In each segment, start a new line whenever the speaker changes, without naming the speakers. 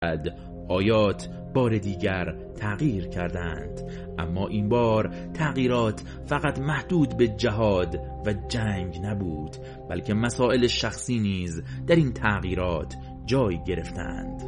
آیات بار دیگر تغییر کردند، اما این بار تغییرات فقط محدود به جهاد و جنگ نبود، بلکه مسائل شخصی نیز در این تغییرات جای گرفتند.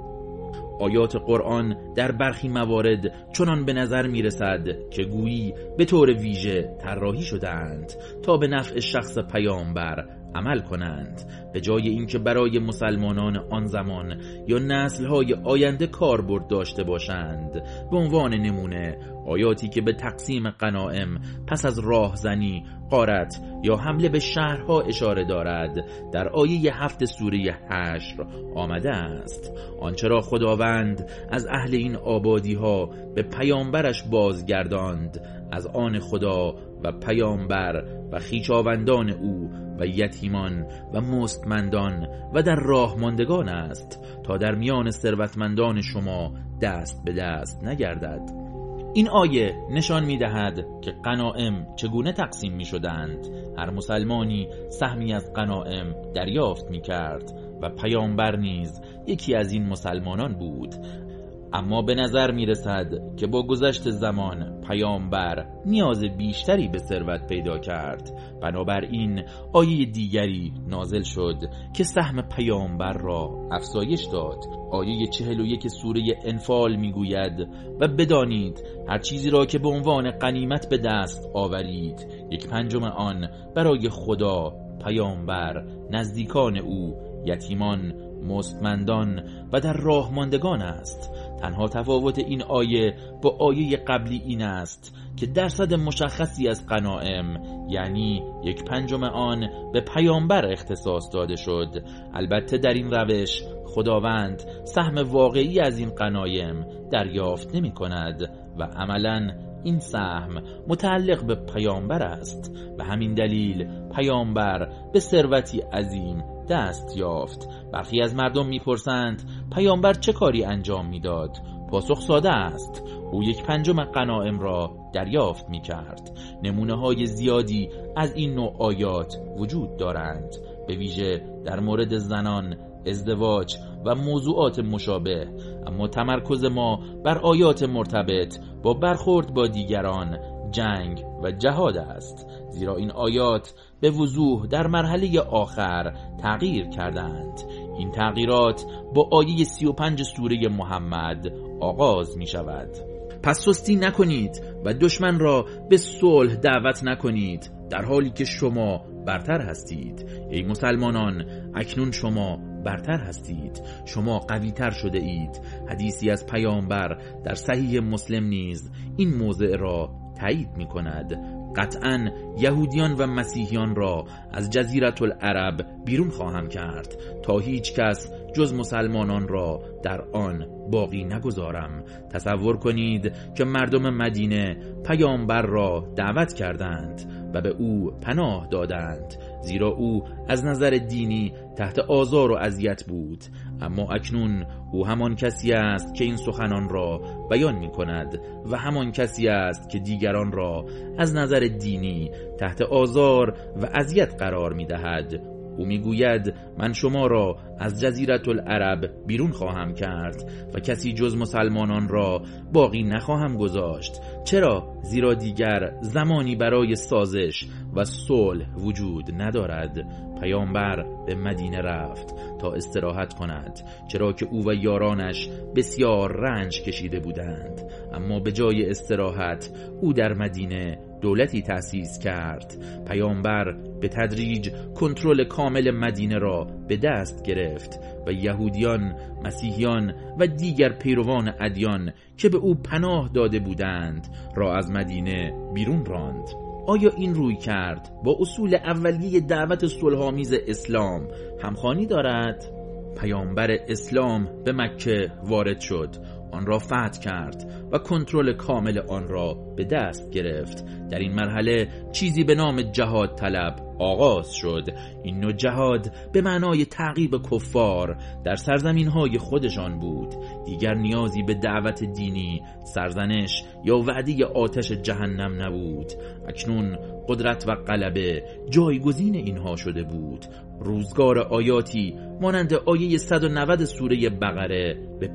آیات قرآن در برخی موارد چنان به نظر می رسد که گویی به طور ویژه طراحی شدند تا به نفع شخص پیامبر عمل کنند، به جای اینکه برای مسلمانان آن زمان یا نسل‌های آینده کاربرد داشته باشند. به عنوان نمونه آیاتی که به تقسیم غنایم پس از راهزنی، غارت یا حمله به شهرها اشاره دارد در آیه 7 سوره حشر آمده است. آنچه را خداوند از اهل این آبادی ها به پیامبرش بازگرداند از آن خدا و پیامبر و خویشاوندان او و یتیمان و مستمندان و در راه ماندگان است تا در میان ثروتمندان شما دست به دست نگردد. این آیه نشان می دهد که غنایم چگونه تقسیم می شدند. هر مسلمانی سهمی از غنایم دریافت می کرد و پیامبر نیز یکی از این مسلمانان بود. اما به نظر می رسد که با گذشت زمان پیامبر نیاز بیشتری به ثروت پیدا کرد. بنابراین آیه دیگری نازل شد که سهم پیامبر را افزایش داد. آیه 41 سوره انفال می گوید و بدانید هر چیزی را که به عنوان غنیمت به دست آورید 1/5 آن برای خدا، پیامبر، نزدیکان او، یتیمان، مستمندان و در راه ماندگان است. تنها تفاوت این آیه با آیه قبلی این است که درصد مشخصی از غنایم یعنی 1/5 آن به پیامبر اختصاص داده شد. البته در این روش خداوند سهم واقعی از این غنایم دریافت نمی کند و عملاً این سهم متعلق به پیامبر است. به همین دلیل پیامبر به ثروتی عظیم دست یافت. برخی از مردم میپرسند پیامبر چه کاری انجام میداد؟ پاسخ ساده است، او 1/5 غنایم را دریافت میکرد. نمونه های زیادی از این نوع آیات وجود دارند، به ویژه در مورد زنان، ازدواج و موضوعات مشابه، اما تمرکز ما بر آیات مرتبط با برخورد با دیگران، جنگ و جهاد است، زیرا این آیات به وضوح در مرحله آخر تغییر کردند. این تغییرات با آیه 35 سوره محمد آغاز می شود. پس سستی نکنید و دشمن را به صلح دعوت نکنید در حالی که شما برتر هستید. ای مسلمانان، اکنون شما برتر هستید، شما قوی تر شده اید. حدیثی از پیامبر در صحیح مسلم نیز این موضع را تایید می کند. قطعاً یهودیان و مسیحیان را از جزیره العرب بیرون خواهم کرد تا هیچ کس جز مسلمانان را در آن باقی نگذارم. تصور کنید که مردم مدینه پیامبر را دعوت کردند و به او پناه دادند، زیرا او از نظر دینی تحت آزار و اذیت بود. اما اکنون او همان کسی است که این سخنان را بیان می کند و همان کسی است که دیگران را از نظر دینی تحت آزار و اذیت قرار می دهد. او می گوید من شما را از جزیره العرب بیرون خواهم کرد و کسی جز مسلمانان را باقی نخواهم گذاشت. چرا؟ زیرا دیگر زمانی برای سازش و صلح وجود ندارد. پیامبر به مدینه رفت تا استراحت کند، چرا که او و یارانش بسیار رنج کشیده بودند. اما به جای استراحت او در مدینه دولتی تأسیس کرد. پیامبر به تدریج کنترل کامل مدینه را به دست گرفت و یهودیان، مسیحیان و دیگر پیروان ادیان که به او پناه داده بودند را از مدینه بیرون راند. آیا این روی کرد با اصول اولیه دعوت صلح‌آمیز اسلام همخوانی دارد؟ پیامبر اسلام به مکه وارد شد. آن را فتح کرد و کنترل کامل آن را به دست گرفت. در این مرحله چیزی به نام جهاد طلب آغاز شد. این نوع جهاد به معنای تعقیب کفار در سرزمین‌های خودشان بود. دیگر نیازی به دعوت دینی، سرزنش یا وعده آتش جهنم نبود. اکنون قدرت و غلبه جایگزین اینها شده بود. روزگار آیاتی مانند آیه 190 سوره بقره به